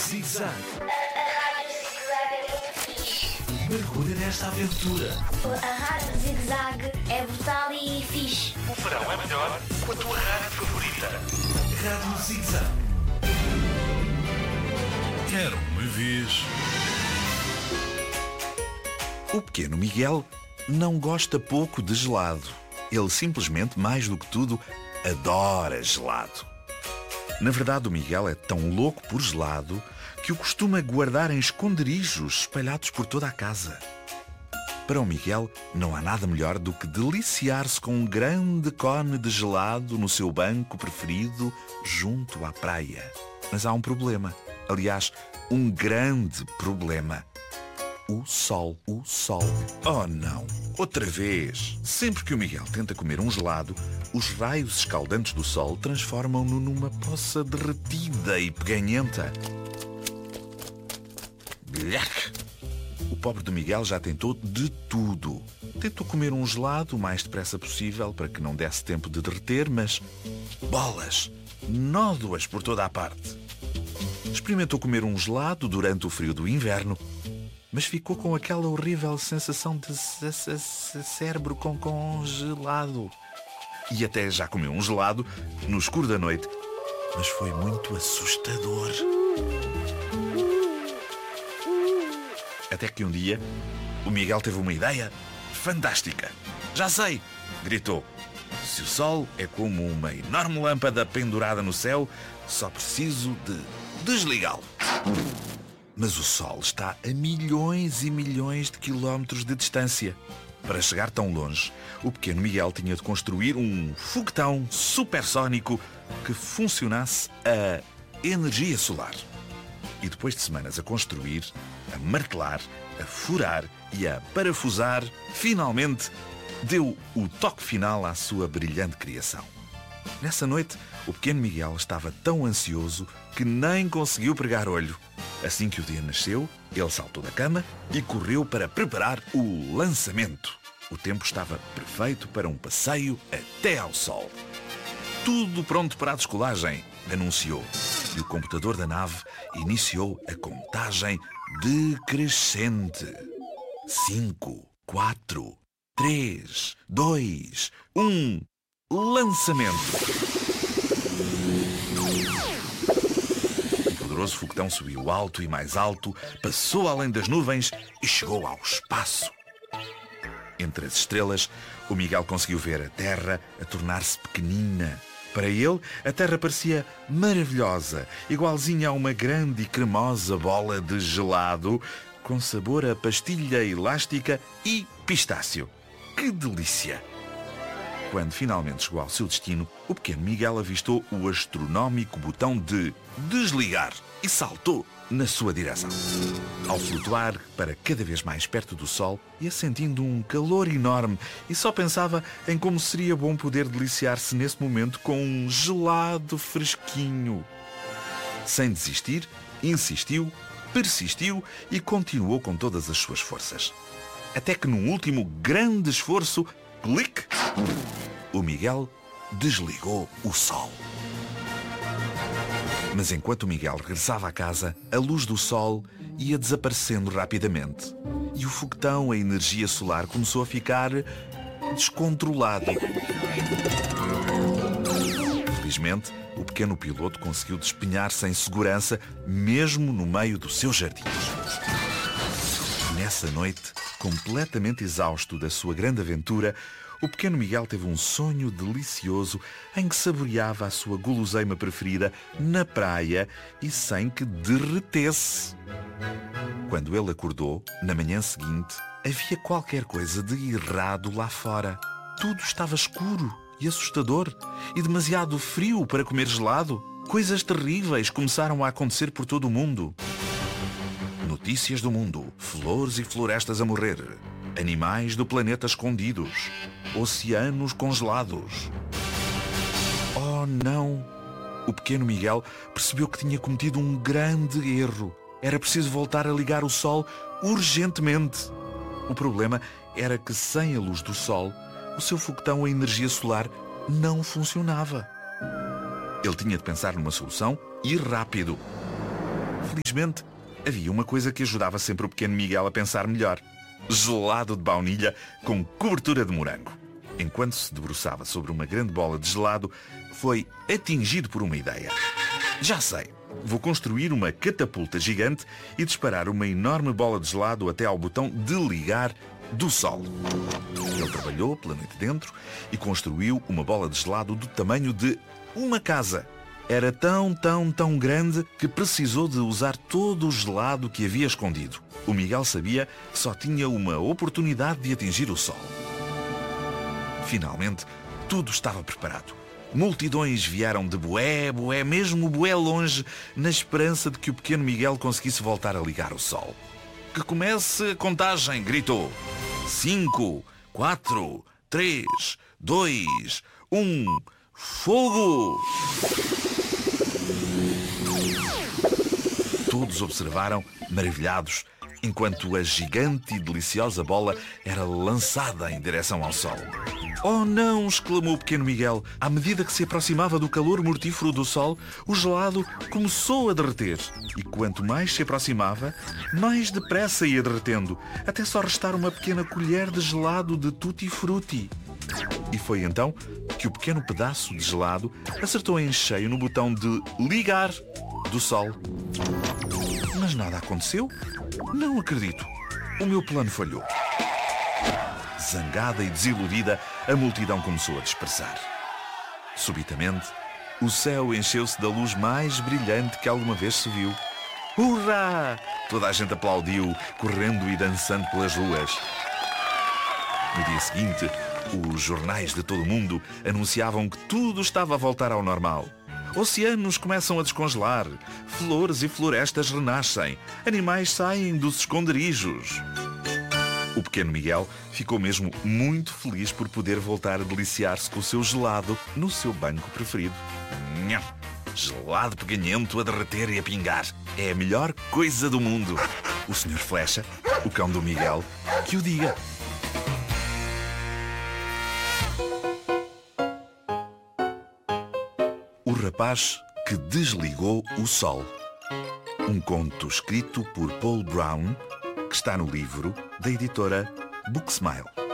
Zig-Zag. A Rádio Zig-Zag é muito fixe. Mergulha nesta aventura. A Rádio Zig-Zag é brutal e fixe. O verão é melhor com a tua rádio favorita. Rádio Zig-Zag. Era uma vez. O pequeno Miguel não gosta pouco de gelado. Ele simplesmente, mais do que tudo, adora gelado. Na verdade, o Miguel é tão louco por gelado que o costuma guardar em esconderijos espalhados por toda a casa. Para o Miguel, não há nada melhor do que deliciar-se com um grande cone de gelado no seu banco preferido junto à praia. Mas há um problema. Aliás, um grande problema. O sol. O sol. Oh não! Outra vez! Sempre que o Miguel tenta comer um gelado, os raios escaldantes do sol transformam-no numa poça derretida e peganhenta. Blhac! O pobre do Miguel já tentou de tudo. Tentou comer um gelado o mais depressa possível para que não desse tempo de derreter, mas bolas! Nódoas por toda a parte. Experimentou comer um gelado durante o frio do inverno, mas ficou com aquela horrível sensação de cérebro congelado. E até já comeu um gelado no escuro da noite, mas foi muito assustador. Até que um dia, o Miguel teve uma ideia fantástica. Já sei! Gritou. Se o sol é como uma enorme lâmpada pendurada no céu, só preciso de desligá-lo. Mas o sol está a milhões e milhões de quilómetros de distância. Para chegar tão longe, o pequeno Miguel tinha de construir um foguetão supersónico que funcionasse a energia solar. E depois de semanas a construir, a martelar, a furar e a parafusar, finalmente deu o toque final à sua brilhante criação. Nessa noite, o pequeno Miguel estava tão ansioso que nem conseguiu pregar olho. Assim que o dia nasceu, ele saltou da cama e correu para preparar o lançamento. O tempo estava perfeito para um passeio até ao sol. Tudo pronto para a descolagem, anunciou. E o computador da nave iniciou a contagem decrescente. 5, 4, 3, 2, 1... Lançamento! O poderoso foguetão subiu alto e mais alto, passou além das nuvens e chegou ao espaço. Entre as estrelas, o Miguel conseguiu ver a Terra a tornar-se pequenina. Para ele, a Terra parecia maravilhosa, igualzinha a uma grande e cremosa bola de gelado, com sabor a pastilha elástica e pistácio. Que delícia! Quando finalmente chegou ao seu destino, o pequeno Miguel avistou o astronómico botão de desligar e saltou na sua direção. Ao flutuar para cada vez mais perto do sol, ia sentindo um calor enorme e só pensava em como seria bom poder deliciar-se nesse momento com um gelado fresquinho. Sem desistir, insistiu, persistiu e continuou com todas as suas forças. Até que num último grande esforço, clique! O Miguel desligou o sol. Mas enquanto o Miguel regressava à casa, a luz do sol ia desaparecendo rapidamente. E o foguetão a energia solar começou a ficar descontrolado. Felizmente, o pequeno piloto conseguiu despenhar-se em segurança, mesmo no meio do seu jardim. Nessa noite, completamente exausto da sua grande aventura, o pequeno Miguel teve um sonho delicioso em que saboreava a sua guloseima preferida na praia e sem que derretesse. Quando ele acordou, na manhã seguinte, havia qualquer coisa de errado lá fora. Tudo estava escuro e assustador e demasiado frio para comer gelado. Coisas terríveis começaram a acontecer por todo o mundo. Notícias do mundo, flores e florestas a morrer, animais do planeta escondidos, oceanos congelados. Oh não! O pequeno Miguel percebeu que tinha cometido um grande erro. Era preciso voltar a ligar o sol urgentemente. O problema era que sem a luz do sol, o seu foguetão a energia solar não funcionava. Ele tinha de pensar numa solução e rápido. Felizmente, havia uma coisa que ajudava sempre o pequeno Miguel a pensar melhor. Gelado de baunilha com cobertura de morango. Enquanto se debruçava sobre uma grande bola de gelado, foi atingido por uma ideia. Já sei, vou construir uma catapulta gigante e disparar uma enorme bola de gelado até ao botão de ligar do sol. Ele trabalhou pela noite dentro e construiu uma bola de gelado do tamanho de uma casa. Era tão grande que precisou de usar todo o gelado que havia escondido. O Miguel sabia que só tinha uma oportunidade de atingir o sol. Finalmente, tudo estava preparado. Multidões vieram de bué, mesmo bué longe, na esperança de que o pequeno Miguel conseguisse voltar a ligar o sol. Que comece a contagem, gritou. 5, 4, 3, 2, 1, fogo! Todos observaram, maravilhados, enquanto a gigante e deliciosa bola era lançada em direção ao sol. Oh não! Exclamou o pequeno Miguel. À medida que se aproximava do calor mortífero do sol, o gelado começou a derreter. E quanto mais se aproximava, mais depressa ia derretendo, até só restar uma pequena colher de gelado de tutti-frutti. E foi então que o pequeno pedaço de gelado acertou em cheio no botão de ligar do sol. Mas nada aconteceu? Não acredito. O meu plano falhou. Zangada e desiludida, a multidão começou a dispersar. Subitamente, o céu encheu-se da luz mais brilhante que alguma vez se viu. Hurrá! Toda a gente aplaudiu, correndo e dançando pelas ruas. No dia seguinte, os jornais de todo o mundo anunciavam que tudo estava a voltar ao normal. Oceanos começam a descongelar, flores e florestas renascem, animais saem dos esconderijos. O pequeno Miguel ficou mesmo muito feliz por poder voltar a deliciar-se com o seu gelado no seu banco preferido. Nham! Gelado peganhento a derreter e a pingar. É a melhor coisa do mundo. O Sr. Flecha, o cão do Miguel, que o diga. O rapaz que desligou o sol. Um conto escrito por Paul Brown, que está no livro da editora Booksmile.